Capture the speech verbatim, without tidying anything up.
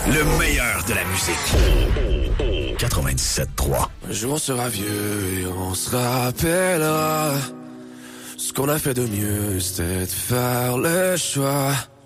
Le meilleur de la musique. quatre-vingt-dix-sept trois. Un jour on sera vieux et on se rappellera. Ce qu'on a fait de mieux, c'était de faire le choix